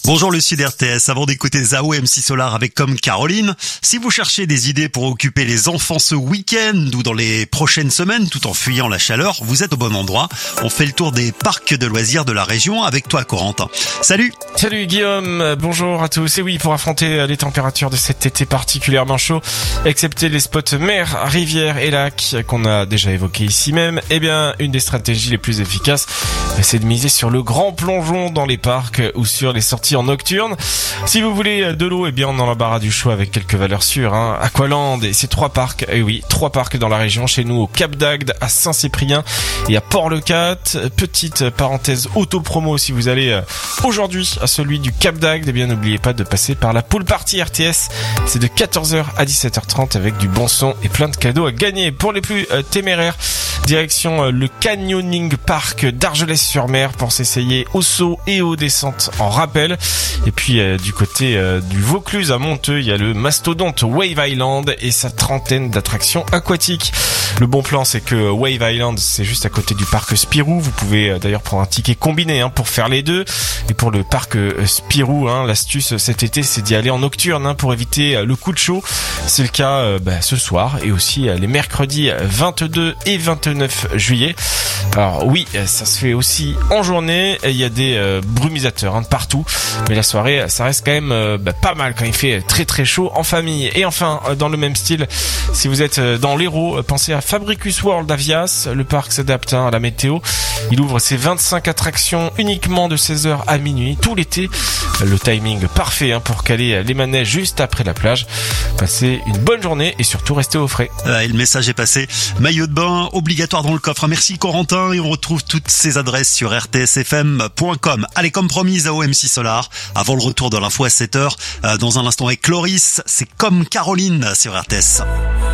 Bonjour le Sud RTS, avant d'écouter Zao MC Solar avec Comme Caroline, si vous cherchez des idées pour occuper les enfants ce week-end ou dans les prochaines semaines tout en fuyant la chaleur, vous êtes au bon endroit. On fait le tour des parcs de loisirs de la région avec toi Corentin. Salut. Salut Guillaume, bonjour à tous. Et oui, pour affronter les températures de cet été particulièrement chaud, excepté les spots mer, rivières et lacs qu'on a déjà évoqués ici même, eh bien une des stratégies les plus efficaces, c'est de miser sur le grand plongeon dans les parcs ou sur les sorties en nocturne. Si vous voulez de l'eau, eh bien on en l'embarras du choix avec quelques valeurs sûres. Aqualand et ces trois parcs dans la région, chez nous au Cap d'Agde, à Saint-Cyprien et à Port-le-Cat. Petite parenthèse auto-promo, si vous allez aujourd'hui à celui du Cap d'Agde, eh bien n'oubliez pas de passer par la pool party RTS. C'est de 14h à 17h30 avec du bon son et plein de cadeaux à gagner. Pour les plus téméraires, direction le Canyoning Park d'Argelès-sur-Mer pour s'essayer au saut et aux descentes en rappel. Et puis du côté du Vaucluse à Monteux, il y a le mastodonte Wave Island et sa trentaine d'attractions aquatiques. Le bon plan, c'est que Wave Island, c'est juste à côté du parc Spirou. Vous pouvez d'ailleurs prendre un ticket combiné pour faire les deux. Et pour le parc Spirou, l'astuce cet été, c'est d'y aller en nocturne pour éviter le coup de chaud. C'est le cas ce soir et aussi les mercredis 22 et 29 juillet. Alors oui, ça se fait aussi en journée. Il y a des brumisateurs de partout. Mais la soirée, ça reste quand même pas mal quand il fait très très chaud en famille. Et enfin, dans le même style, si vous êtes dans l'Hérault, pensez à Fabricus World Avias. Le parc s'adapte à la météo. Il ouvre ses 25 attractions uniquement de 16h à minuit tout l'été. Le timing parfait pour caler les manèges juste après la plage. Passez une bonne journée et surtout restez au frais. Et le message est passé. Maillot de bain obligatoire dans le coffre. Merci Corentin, et on retrouve toutes ces adresses sur rtsfm.com. Allez, comme promis, Zao MC Solar. Avant le retour de l'info à 7h, dans un instant avec Cloris, c'est Comme Caroline sur RTS.